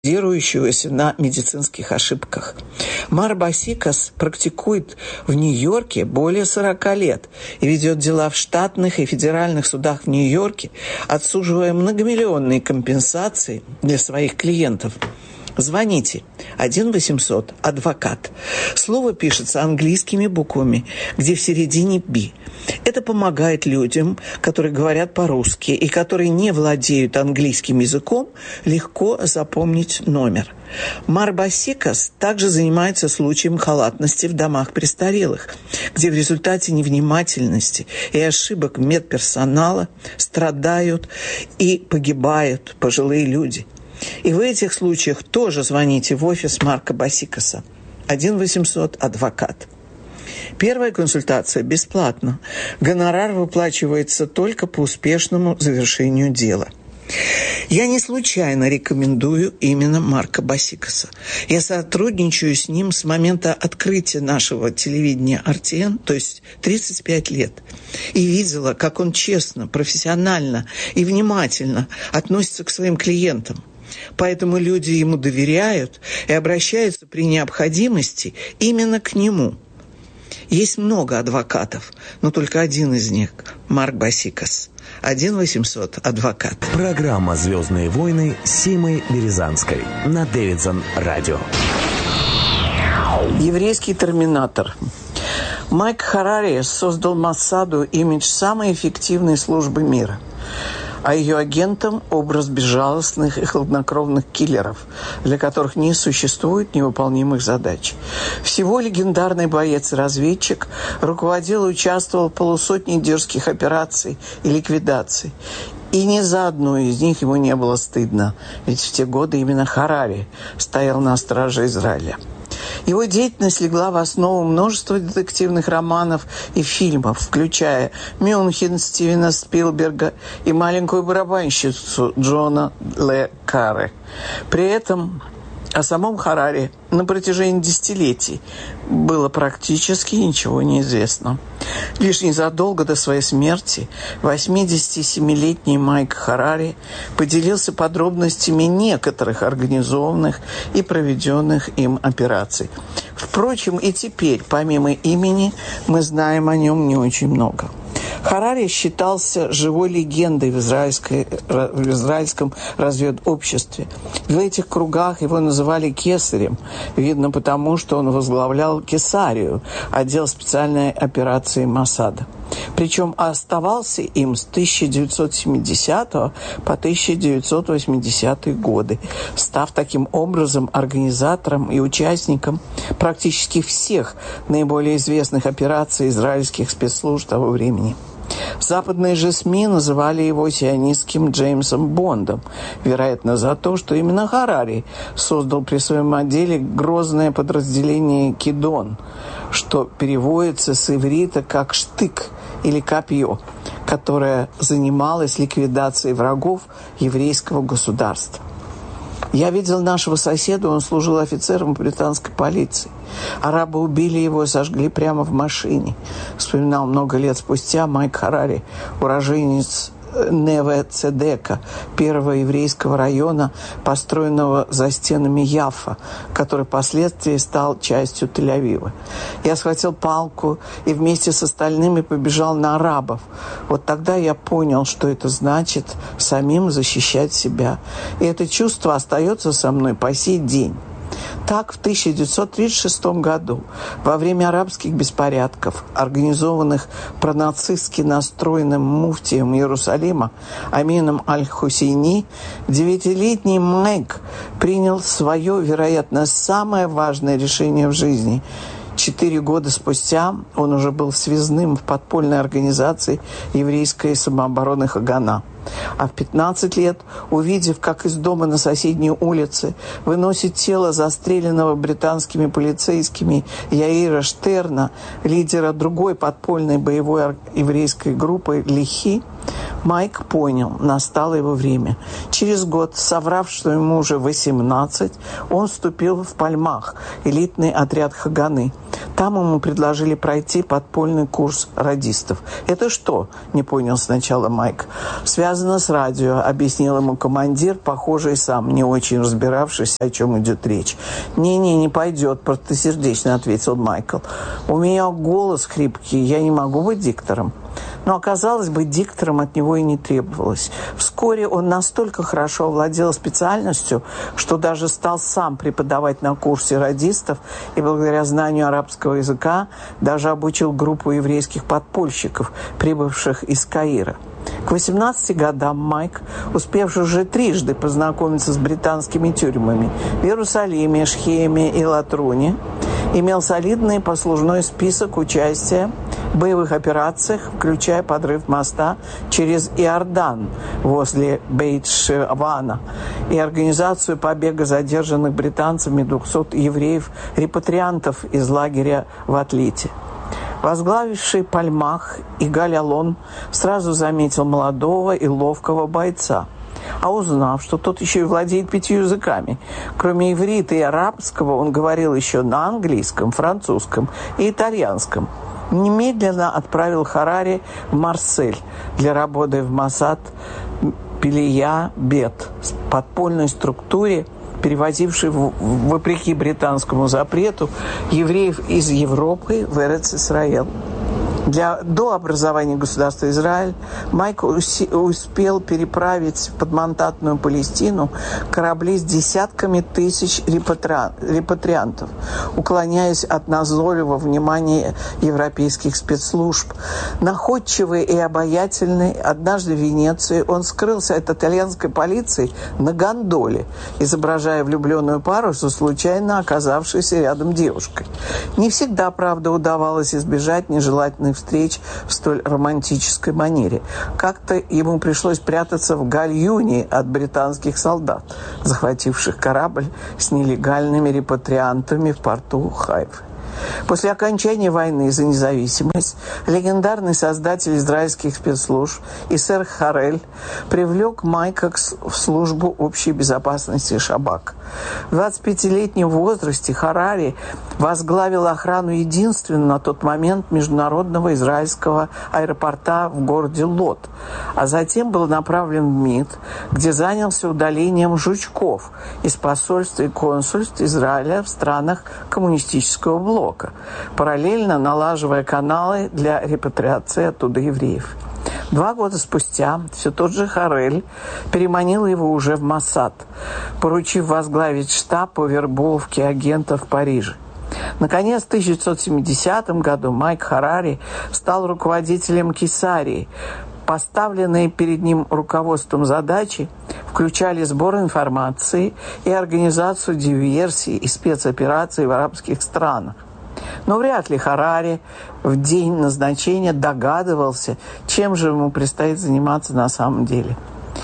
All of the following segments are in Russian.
базирующегося на медицинских ошибках. Мар Басикас практикует в Нью-Йорке более 40 лет и ведет дела в штатных и федеральных судах в Нью-Йорке, отсуживая многомиллионные компенсации для своих клиентов. Звоните 1-800-адвокат. Слово пишется английскими буквами, где в середине «би». Это помогает людям, которые говорят по-русски и которые не владеют английским языком, легко запомнить номер. Мар Басикас также занимается случаем халатности в домах престарелых, где в результате невнимательности и ошибок медперсонала страдают и погибают пожилые люди. И в этих случаях тоже звоните в офис Марка Басикаса. 1-800-адвокат. Первая консультация бесплатна. Гонорар выплачивается только по успешному завершению дела. Я не случайно рекомендую именно Марка Басикаса. Я сотрудничаю с ним с момента открытия нашего телевидения RTN, то есть 35 лет. И видела, как он честно, профессионально и внимательно относится к своим клиентам. Поэтому люди ему доверяют и обращаются при необходимости именно к нему. Есть много адвокатов, но только один из них – Марк Басикас. 1-800-адвокат. Программа «Звездные войны» с Симой Березанской на Дэвидсон Радио. Еврейский терминатор. Майк Харари создал Моссаду имидж самой эффективной службы мира, а ее агентам образ безжалостных и хладнокровных киллеров, для которых не существует невыполнимых задач. Всего легендарный боец и разведчик руководил и участвовал в полусотне дерзких операций и ликвидаций. И ни за одну из них ему не было стыдно, ведь в те годы именно Харари стоял на страже Израиля. Его деятельность легла в основу множества детективных романов и фильмов, включая «Мюнхен» Стивена Спилберга и «Маленькую барабанщицу» Джона Ле Карре. При этом о самом Харари на протяжении десятилетий было практически ничего не известно. Лишь незадолго до своей смерти 87-летний Майк Харари поделился подробностями некоторых организованных и проведенных им операций. Впрочем, и теперь, помимо имени, мы знаем о нем не очень много. Харари считался живой легендой в израильском разведобществе. В этих кругах его называли кесарем, видно потому, что он возглавлял Кесарию, отдел специальной операции Моссада. Причем оставался им с 1970 по 1980 годы, став таким образом организатором и участником практически всех наиболее известных операций израильских спецслужб того времени. Западные же СМИ называли его сионистским Джеймсом Бондом, вероятно, за то, что именно Харари создал при своем отделе грозное подразделение «Кидон», что переводится с иврита как «штык» или «копье», которое занималось ликвидацией врагов еврейского государства. Я видел нашего соседа, он служил офицером британской полиции. Арабы убили его и сожгли прямо в машине. Вспоминал много лет спустя Майк Харари, уроженец Неве-Цедека, первого еврейского района, построенного за стенами Яффа, который впоследствии стал частью Тель-Авива. Я схватил палку и вместе с остальными побежал на арабов. Вот тогда я понял, что это значит самим защищать себя. И это чувство остается со мной по сей день. Так, в 1936 году, во время арабских беспорядков, организованных пронацистски настроенным муфтием Иерусалима Амином Аль-Хусейни, 9-летний Майк принял свое, вероятно, самое важное решение в жизни. 4 года спустя он уже был связным в подпольной организации еврейской самообороны Хагана. А в 15 лет, увидев, как из дома на соседней улице выносит тело застреленного британскими полицейскими Яира Штерна, лидера другой подпольной боевой еврейской группы Лихи, Майк понял, настало его время. Через год, соврав, что ему уже 18, он вступил в Пальмах, элитный отряд Хаганы. Там ему предложили пройти подпольный курс радистов. «Это что?» – не понял сначала Майк. «Связано «Связано с радио», — объяснил ему командир, похожий сам, не очень разбиравшись, о чем идет речь. «Не пойдет», — простосердечно ответил Майкл. «У меня голос хрипкий, я не могу быть диктором». Но оказалось, быть диктором от него и не требовалось. Вскоре он настолько хорошо овладел специальностью, что даже стал сам преподавать на курсе радистов и благодаря знанию арабского языка даже обучил группу еврейских подпольщиков, прибывших из Каира. К 18 годам Майк, успевший уже трижды познакомиться с британскими тюрьмами в Иерусалиме, Шхеме и Латруне, имел солидный послужной список участия в боевых операциях, включая подрыв моста через Иордан возле Бейт-Шевана и организацию побега задержанных британцами 200 евреев-репатриантов из лагеря в Атлите. Возглавивший Пальмах Игаль Алон сразу заметил молодого и ловкого бойца. А узнав, что тот еще и владеет 5 языками, кроме иврита и арабского, он говорил еще на английском, французском и итальянском, немедленно отправил Харари в Марсель для работы в Моссад Пелия Бет, подпольной структуре, перевозившей, вопреки британскому запрету, евреев из Европы в Эрец-Исраэль. До образования государства Израиль Майк успел переправить в подмандатную Палестину корабли с десятками тысяч репатриантов, уклоняясь от назойливого внимания европейских спецслужб. Находчивый и обаятельный, однажды в Венеции он скрылся от итальянской полиции на гондоле, изображая влюбленную пару со случайно оказавшейся рядом девушкой. Не всегда, правда, удавалось избежать нежелательных встреч в столь романтической манере. Как-то ему пришлось прятаться в гальюне от британских солдат, захвативших корабль с нелегальными репатриантами в порту Хайфы. После окончания войны за независимость легендарный создатель израильских спецслужб Исер Харель привлек Майка в службу общей безопасности Шабак. В 25-летнем возрасте Харари возглавил охрану единственного на тот момент международного израильского аэропорта в городе Лод, а затем был направлен в МИД, где занялся удалением жучков из посольств и консульств Израиля в странах коммунистического блока, параллельно налаживая каналы для репатриации оттуда евреев. 2 года спустя все тот же Харель переманил его уже в Моссад, поручив возглавить штаб по вербовке агентов в Париже. Наконец, в 1970 году Майк Харари стал руководителем Кесарии. Поставленные перед ним руководством задачи включали сбор информации и организацию диверсий и спецопераций в арабских странах. Но вряд ли Харари в день назначения догадывался, чем же ему предстоит заниматься на самом деле.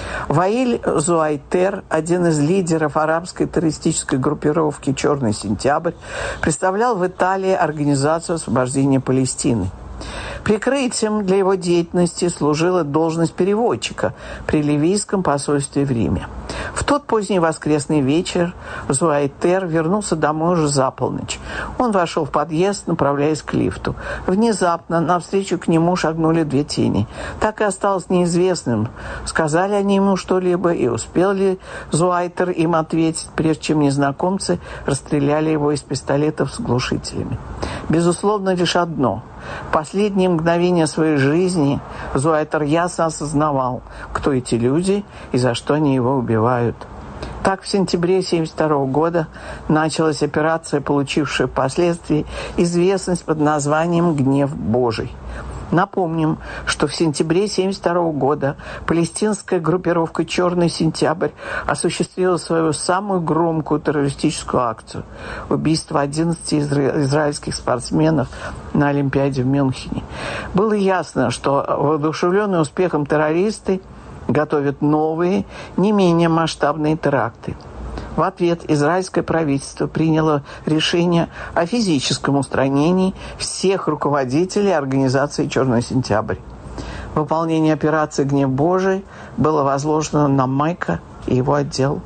Ваиль Зуайтер, один из лидеров арабской террористической группировки «Черный сентябрь», представлял в Италии Организацию освобождения Палестины. Прикрытием для его деятельности служила должность переводчика при ливийском посольстве в Риме. В тот поздний воскресный вечер Зуайтер вернулся домой уже за полночь. Он вошел в подъезд, направляясь к лифту. Внезапно навстречу к нему шагнули 2 тени. Так и осталось неизвестным, сказали они ему что-либо и успел ли Зуайтер им ответить, прежде чем незнакомцы расстреляли его из пистолетов с глушителями. Безусловно, лишь одно. В последние мгновения своей жизни Зуайтер ясно осознавал, кто эти люди и за что они его убивают. Так, в сентябре 1972 года началась операция, получившая впоследствии известность под названием «Гнев Божий». Напомним, что в сентябре 1972 года палестинская группировка «Черный сентябрь» осуществила свою самую громкую террористическую акцию – убийство 11 израильских спортсменов на Олимпиаде в Мюнхене. Было ясно, что воодушевленные успехом террористы готовят новые, не менее масштабные теракты. В ответ израильское правительство приняло решение о физическом устранении всех руководителей организации «Черный сентябрь». Выполнение операции «Гнев Божий» было возложено на Майка и его отдел.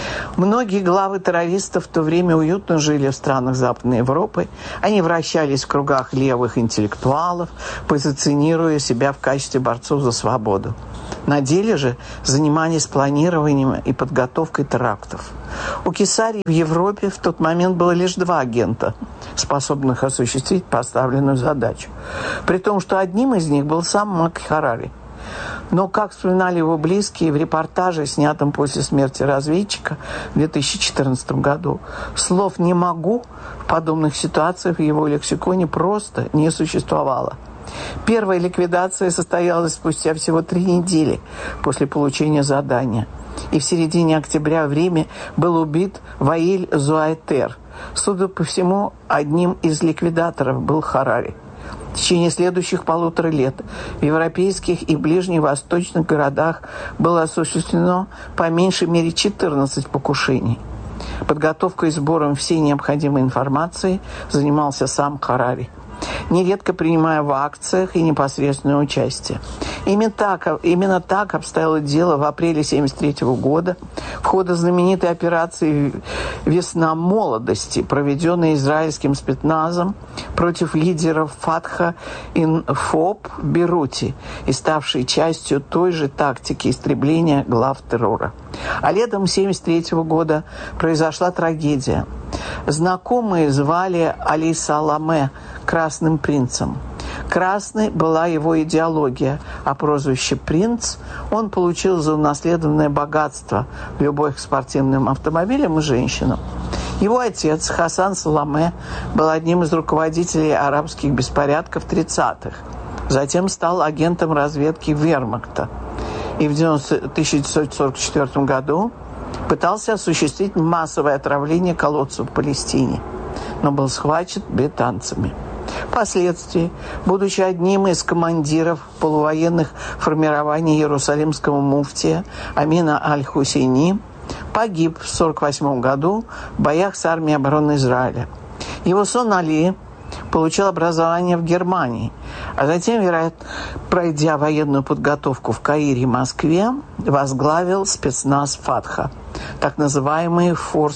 Многие главы террористов в то время уютно жили в странах Западной Европы. Они вращались в кругах левых интеллектуалов, позиционируя себя в качестве борцов за свободу. На деле же занимались планированием и подготовкой терактов. У Кесарии в Европе в тот момент было лишь 2 агента, способных осуществить поставленную задачу. При том, что одним из них был сам Мак Харари. Но, как вспоминали его близкие в репортаже, снятом после смерти разведчика в 2014 году, слов «не могу» в подобных ситуациях в его лексиконе просто не существовало. Первая ликвидация состоялась спустя всего 3 недели после получения задания. И в середине октября в Риме был убит Ваиль Зуайтер. Судя по всему, одним из ликвидаторов был Харари. В течение следующих 1,5 лет в европейских и ближневосточных городах было осуществлено по меньшей мере 14 покушений. Подготовкой и сбором всей необходимой информации занимался сам Харари, нередко принимая в акциях и непосредственное участие. Именно так обстояло дело в апреле 1973 года в ходе знаменитой операции «Весна молодости», проведенной израильским спецназом против лидеров Фатха и ФОП в Бейруте и ставшей частью той же тактики истребления глав террора. А летом 1973 года произошла трагедия. Знакомые звали Али Саламе «Красным принцем». Красной была его идеология, а прозвище «Принц» он получил за унаследованное богатство, любовь к спортивным автомобилям и женщинам. Его отец Хасан Саламе был одним из руководителей арабских беспорядков 30-х. Затем стал агентом разведки Вермахта. И в 1944 году пытался осуществить массовое отравление колодцев в Палестине, но был схвачен британцами. Впоследствии, будучи одним из командиров полувоенных формирований иерусалимского муфтия Амина Аль-Хусейни, погиб в 1948 году в боях с армией обороны Израиля. Его сын Али получил образование в Германии, а затем, вероятно, пройдя военную подготовку в Каире и Москве, возглавил спецназ Фатха, так называемый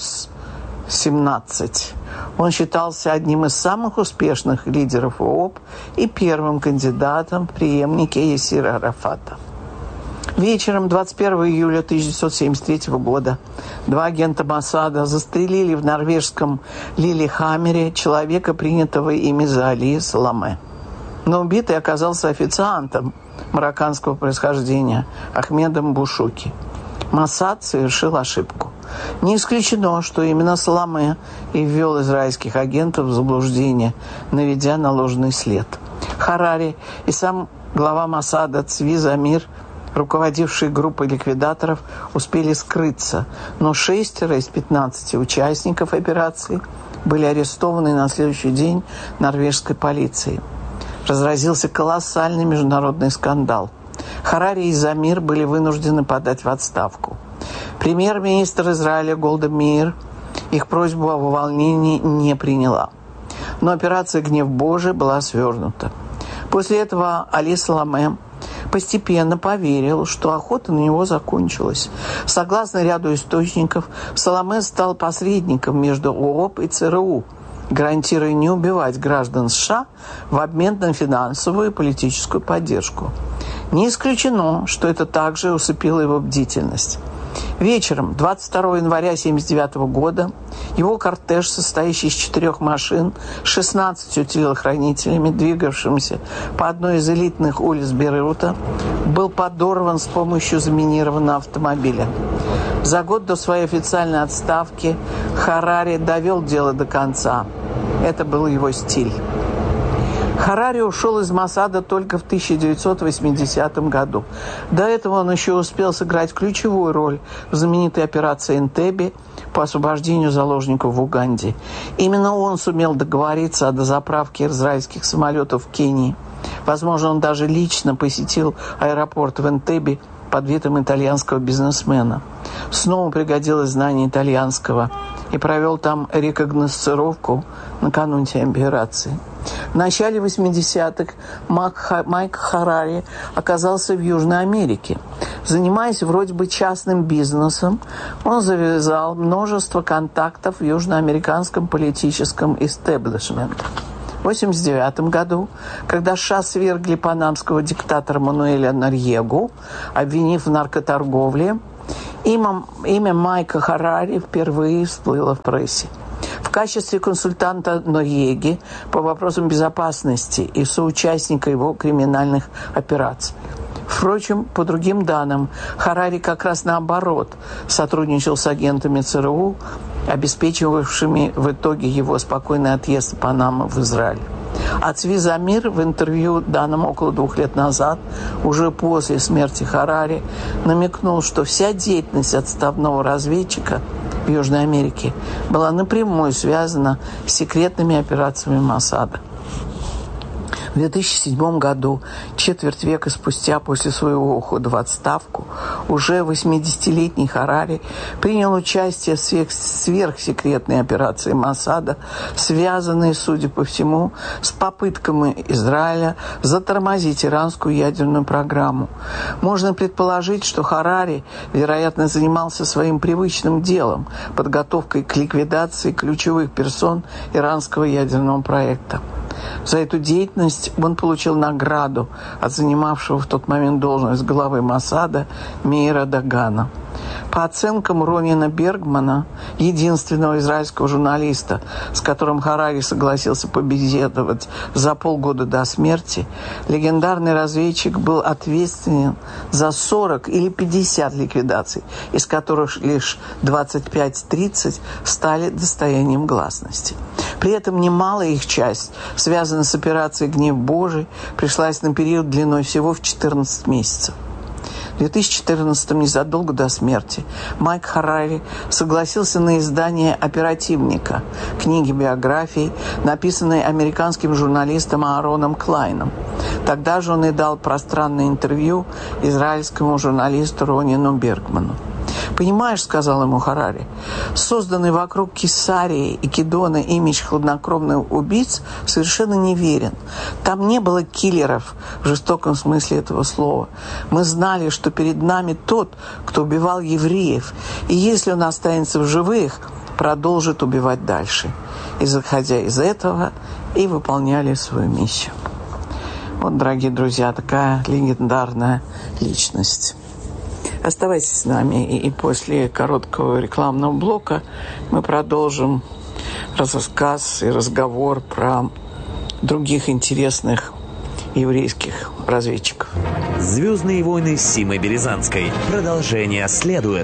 «Форс-17». Он считался одним из самых успешных лидеров ООП и первым кандидатом в преемники Ясира Арафата. Вечером 21 июля 1973 года 2 агента Моссада застрелили в норвежском Лилихаммере человека, принятого ими за Али Саламе. Но убитый оказался официантом марокканского происхождения Ахмедом Бушуки. Моссад совершил ошибку. Не исключено, что именно Саламе и ввел израильских агентов в заблуждение, наведя на ложный след. Харари и сам глава Моссада Цви Замир, руководившие группой ликвидаторов, успели скрыться, но 6 из 15 участников операции были арестованы на следующий день норвежской полицией. Разразился колоссальный международный скандал. Харари и Замир были вынуждены подать в отставку. Премьер-министр Израиля Голда Меир их просьбу об увольнении не приняла. Но операция «Гнев Божий» была свернута. После этого Али Саламе постепенно поверил, что охота на него закончилась. Согласно ряду источников, Саламе стал посредником между ООП и ЦРУ, гарантируя не убивать граждан США в обмен на финансовую и политическую поддержку. Не исключено, что это также усыпило его бдительность. Вечером 22 января 1979 года его кортеж, состоящий из 4 машин, 16 телохранителями, двигавшимся по одной из элитных улиц Бейрута, был подорван с помощью заминированного автомобиля. За год до своей официальной отставки Харари довел дело до конца. Это был его стиль. Харари ушел из Моссада только в 1980 году. До этого он еще успел сыграть ключевую роль в знаменитой операции Энтебе по освобождению заложников в Уганде. Именно он сумел договориться о дозаправке израильских самолетов в Кении. Возможно, он даже лично посетил аэропорт в Энтебе под видом итальянского бизнесмена. Снова пригодилось знание итальянского и провел там рекогносцировку накануне операции. В начале 80-х Майк Харари оказался в Южной Америке. Занимаясь вроде бы частным бизнесом, он завязал множество контактов в южноамериканском политическом истеблишменте. В 1989 году, когда США свергли панамского диктатора Мануэля Норьегу, обвинив в наркоторговле, имя Майка Харари впервые всплыло в прессе. В качестве консультанта Норьеги по вопросам безопасности и соучастника его криминальных операций. Впрочем, по другим данным, Харари как раз наоборот сотрудничал с агентами ЦРУ, обеспечивавшими в итоге его спокойный отъезд в Панаму в Израиль. А Цви Замир в интервью, данном около 2 лет назад, уже после смерти Харари, намекнул, что вся деятельность отставного разведчика в Южной Америке была напрямую связана с секретными операциями Моссада. В 2007 году, четверть века спустя после своего ухода в отставку, уже 80-летний Харари принял участие в сверхсекретной операции Моссада, связанной, судя по всему, с попытками Израиля затормозить иранскую ядерную программу. Можно предположить, что Харари, вероятно, занимался своим привычным делом – подготовкой к ликвидации ключевых персон иранского ядерного проекта. За эту деятельность он получил награду от занимавшего в тот момент должность главы Моссада Меира Дагана. По оценкам Ронина Бергмана, единственного израильского журналиста, с которым Харари согласился побеседовать за полгода до смерти, легендарный разведчик был ответственен за 40 или 50 ликвидаций, из которых лишь 25-30 стали достоянием гласности. При этом немалая их часть, связанная с операцией «Гнев Божий», пришлась на период длиной всего в 14 месяцев. В 2014-м, незадолго до смерти, Майк Харари согласился на издание «Оперативника», книги-биографии, написанной американским журналистом Аароном Клайном. Тогда же он и дал пространное интервью израильскому журналисту Ронину Бергману. «Понимаешь, — сказал ему Харари, — созданный вокруг Кесарии и Кидона имидж хладнокровных убийц совершенно неверен. Там не было киллеров в жестоком смысле этого слова. Мы знали, что перед нами тот, кто убивал евреев, и если он останется в живых, продолжит убивать дальше». И, заходя из этого, и выполняли свою миссию. Вот, дорогие друзья, такая легендарная личность. Оставайтесь с нами, и после короткого рекламного блока мы продолжим рассказ и разговор про других интересных еврейских разведчиков. «Звездные войны» с Симой Березанской. Продолжение следует.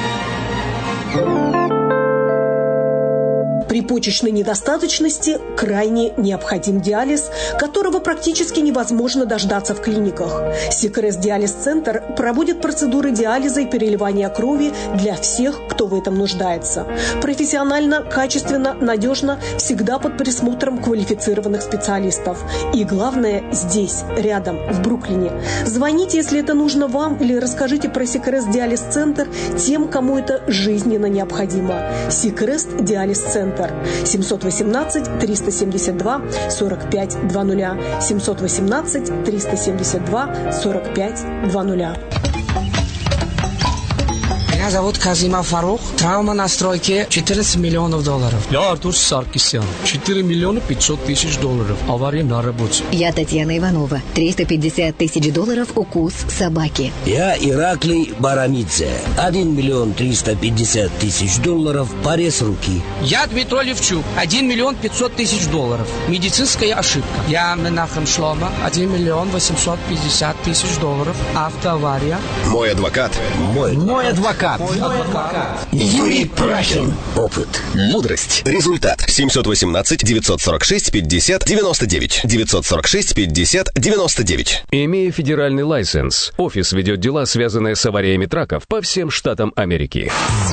При почечной недостаточности крайне необходим диализ, которого практически невозможно дождаться в клиниках. Сикрест Диализ-центр проводит процедуры диализа и переливания крови для всех, кто в этом нуждается. Профессионально, качественно, надежно, всегда под присмотром квалифицированных специалистов. И главное, здесь, рядом, в Бруклине. Звоните, если это нужно вам, или расскажите про Сикрест Диализ-центр тем, кому это жизненно необходимо. Сикрест Диализ-центр. 718-372-4520. 718-372-4520. Меня зовут Казима Фарух. Травма на стройке $14 миллионов. Я Артур Саркисян. $4 миллиона 500 тысяч. Авария на работе. Я Татьяна Иванова. $350 тысяч. Укус собаки. Я Ираклий Барамидзе. $1 миллион 350 тысяч. Порез руки. Я Дмитрий Левчук. $1 миллион 500 тысяч. Медицинская ошибка. Я Менахем Шлома. $1 миллион 850 тысяч. Автоавария. Мой адвокат. Мой адвокат. Юрий Прахин. Опыт. Мудрость. Результат. 718-946-50-99. 946-50-99. Имея федеральный лайсенс, офис ведет дела, связанные с авариями траков по всем штатам Америки.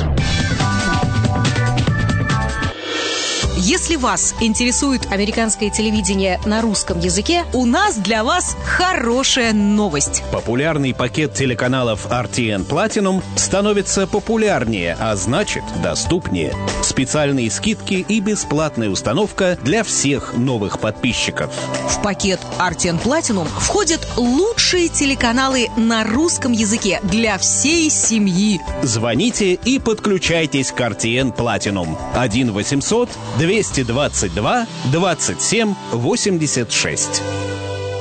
Если вас интересует американское телевидение на русском языке, у нас для вас хорошая новость. Популярный пакет телеканалов RTN Platinum становится популярнее, а значит, доступнее. Специальные скидки и бесплатная установка для всех новых подписчиков. В пакет RTN Platinum входят лучшие телеканалы на русском языке для всей семьи. Звоните и подключайтесь к RTN Platinum. 1-800-200 222 27 86.